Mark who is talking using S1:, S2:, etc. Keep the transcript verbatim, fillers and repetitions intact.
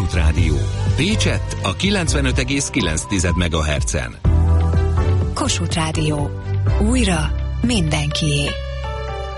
S1: Kossuth Rádió. Pécsett a kilencvenöt egész kilenc megahertzen.
S2: Kossuth Rádió. Újra mindenkié.